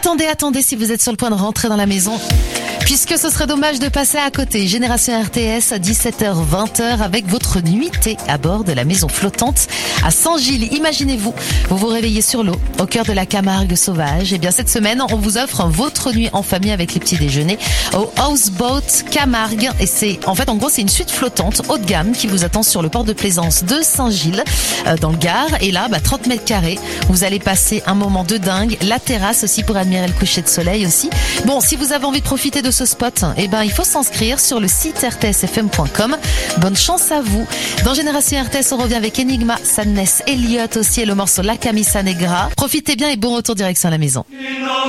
Attendez, si vous êtes sur le point de rentrer dans la maison, puisque ce serait dommage de passer à côté. Génération RTS à 17h-20h avec votre nuitée à bord de la maison flottante à Saint-Gilles. Imaginez-vous, vous vous réveillez sur l'eau, au cœur de la Camargue sauvage. Et bien cette semaine, on vous offre votre nuit en famille avec les petits déjeuners au Houseboat Camargue. Et c'est, en gros, c'est une suite flottante haut de gamme qui vous attend sur le port de plaisance de Saint-Gilles, dans le Gard. Et là, 30 mètres carrés. Vous allez passer un moment de dingue. La terrasse aussi pour admirer le coucher de soleil aussi. Bon, si vous avez envie de profiter de ce spot, il faut s'inscrire sur le site rtsfm.com. Bonne chance à vous. Dans Génération RTS, on revient avec Enigma, Sadness, Elliott aussi et le morceau La Camisa Negra. Profitez bien et bon retour direction à la maison.